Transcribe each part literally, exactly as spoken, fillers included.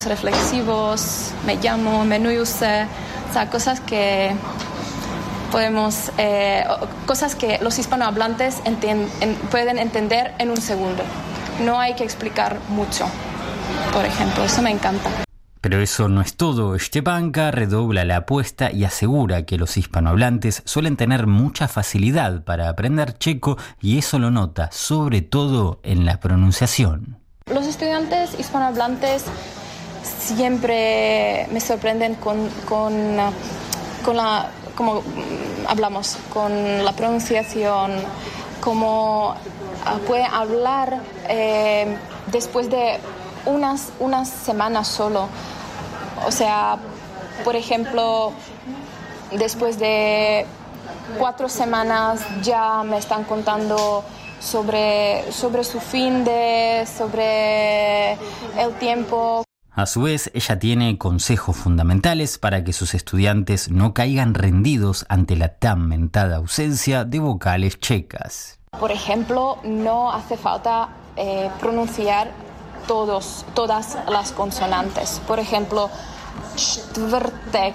reflexivos, me llamo, menuyuse, o sea, cosas que podemos, eh, cosas que los hispanohablantes entien, en, pueden entender en un segundo. No hay que explicar mucho, por ejemplo, eso me encanta. Pero eso no es todo. Stepanka redobla la apuesta y asegura que los hispanohablantes suelen tener mucha facilidad para aprender checo y eso lo nota, sobre todo en la pronunciación. Los estudiantes hispanohablantes siempre me sorprenden con, con, con la, como hablamos, con la pronunciación, cómo puede hablar eh, después de unas, unas semanas solo. O sea, por ejemplo, después de cuatro semanas ya me están contando sobre, sobre su fin de, sobre el tiempo. A su vez, ella tiene consejos fundamentales para que sus estudiantes no caigan rendidos ante la tan mentada ausencia de vocales checas. Por ejemplo, no hace falta eh, pronunciar todos, todas las consonantes. Por ejemplo, čtvrtek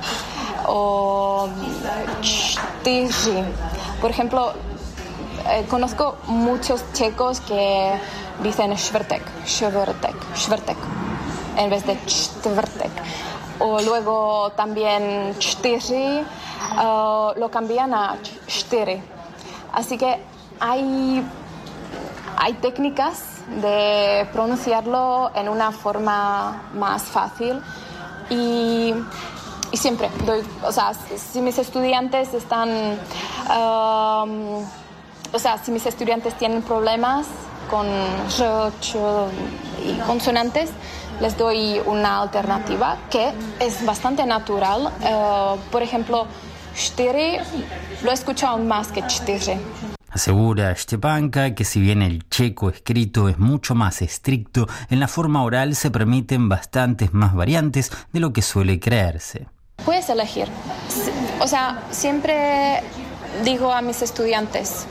o čtyři. Por ejemplo, eh, conozco muchos checos que dicen čtvrtek, čtvrtek, čtvrtek, en vez de čtvrtek. O luego también čtyři uh, lo cambian a čtyři. Así que hay, hay técnicas de pronunciarlo en una forma más fácil y, y siempre doy, o sea, si mis estudiantes están, um, o sea, si mis estudiantes tienen problemas con r, ch y consonantes, les doy una alternativa que es bastante natural. Uh, por ejemplo, čtyři lo he escuchado aún más que čtyři. Asegura Stepanka que si bien el checo escrito es mucho más estricto, en la forma oral se permiten bastantes más variantes de lo que suele creerse. Puedes elegir. O sea, siempre digo a mis estudiantes,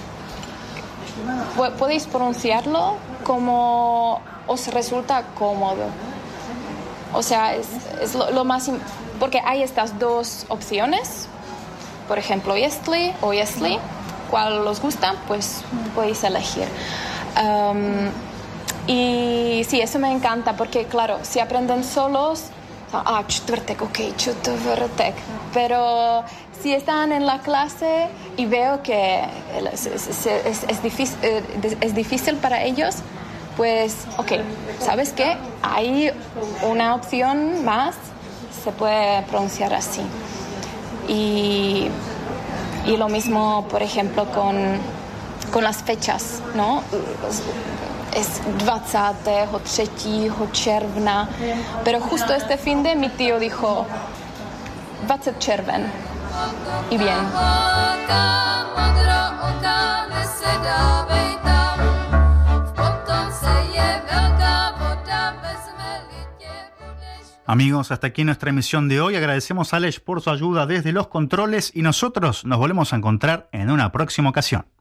podéis pronunciarlo como os resulta cómodo. O sea, es, es lo, lo más... Porque hay estas dos opciones, por ejemplo, jestli o jestli. Cuál os gusta, pues podéis elegir. Um, y sí, eso me encanta, porque claro, si aprenden solos, ah, čtvrtek, ok, čtvrtek, pero si están en la clase y veo que es, es, es, es, difícil, es difícil para ellos, pues, ok, ¿sabes qué? Hay una opción más, se puede pronunciar así. Y... Y lo mismo, por ejemplo, con, con las fechas, ¿no? Es dvacátého třetího června, pero justo este fin de mi tío dijo dvacet červen. Y bien. Amigos, hasta aquí nuestra emisión de hoy. Agradecemos a Aleš por su ayuda desde los controles y nosotros nos volvemos a encontrar en una próxima ocasión.